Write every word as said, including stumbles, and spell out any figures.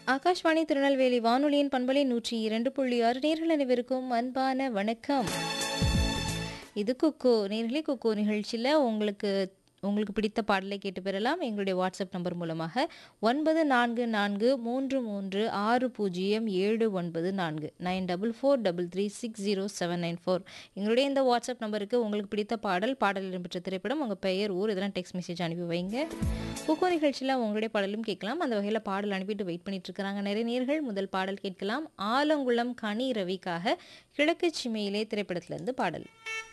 ஆகாஷ்வாணி திருநெல்வேலி வானொலியின் பண்பலை நூற்றி இரண்டு புள்ளி ஆறு நேர்கள் அனைவருக்கும் அன்பான வணக்கம். இது குக்கு நேர்களே. குக்கு நிகழ்ச்சியில் உங்களுக்கு உங்களுக்கு பிடித்த பாடலை கேட்டு பெறலாம். எங்களுடைய வாட்ஸ்அப் நம்பர் மூலமாக ஒன்பது நான்கு நான்கு மூன்று மூன்று ஆறு பூஜ்ஜியம் ஏழு ஒன்பது நான்கு nine double four double three six zero seven nine four எங்களுடைய இந்த வாட்ஸ்அப் நம்பருக்கு உங்களுக்கு பிடித்த பாடல், பாடல் இடம்பெற்ற திரைப்படம், உங்கள் பெயர், ஊர் இதெல்லாம் டெக்ஸ்ட் மெசேஜ் அனுப்பி வைங்க. குக்கு நிகழ்ச்சியில் உங்களுடைய பாடலும் கேட்கலாம். அந்த வகையில் பாடல் அனுப்பிட்டு வெயிட் பண்ணிட்டு இருக்கிறாங்க நிறைய நேர்கள். முதல் பாடல் கேட்கலாம். ஆலங்குளம் கனி ரவிக்காக கிழக்கு சிமையிலே திரைப்படத்திலிருந்து பாடல்.